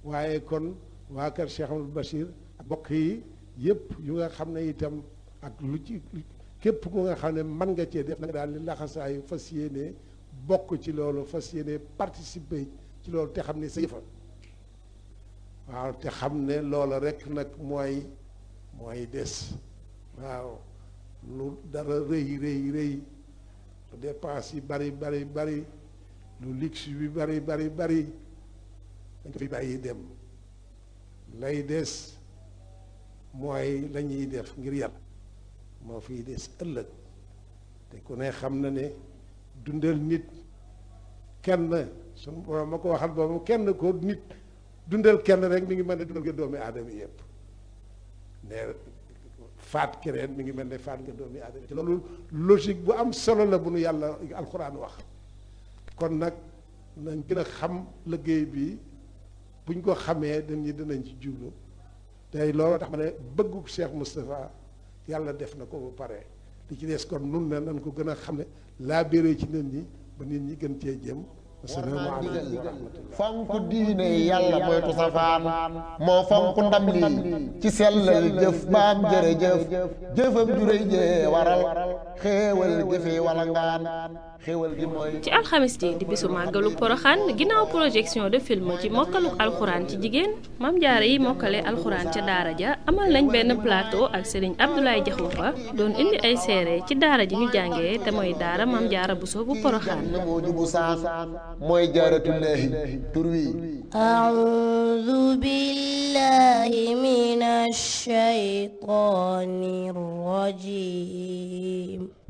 waaye kon waa kër Cheikh Amadou Bachir bokk yi yëpp yu nga xam ne itam ak lu ci képp ku nga xam ne mën nga cee def nag daal li laxasaayu fas yéene bokk ci loolu fas yéene participer ci loolu te xam ne sa yëfa waaw te xam ne loola rek nag mooy des waaw lu dara rëy lu dépense yi bari lu luxe bi bari dañ ko fi bàyyi dem lay des mooy la ñuy def ngir yàlla moo fiy des ëllëg te ku ne xam na ne dundal nit kenn suñu borom ma ko waxal boobu kenn ko nit dundal kenn rek mi ngi mel ne dundal nga doomi aadama yëpp ne faat keneen mi ngi mel ne faat nga doomi aadama ci loolu logique bu am solo la bu nu yàlla alxuraan wax kon nag nañ gën a xam liggéey bi buñ ko xamee dinañ ci jublu tey loolu tax ma ne bëggu Cheikh Moustapha yàlla def na ko ba pare li ci des kon nun ne nañ ko gën a xam ne laa béré ci nit ñi ba nit ñi gën cee jëm. asalaamaaleykum wa rahmatullah. fonk diine yàlla moytu safaan moo fonk ndam lii ci sellal jëf baam jërëjëf jëfam juréy jee waral xéewal gi fi wala ngaan xéewal gi mooy ci alxamis ji di bisu màggalu poroxaan ginnaaw projection de film ci mokkaluk alxuraan ci jigéen Maam Jaara yi mokkale alxuraan ca daara ja amal nañ benn plateau ak Serigne Abdoulaye Diakhoumpa doon indi ay seere ci daara ji ñu jàngee te mooy daara Maam Jaara Buso bu poroxaan moo jubu saan mooy jaaratullaahi tur wi a'uudu billaahi minash shaytaanir rajiim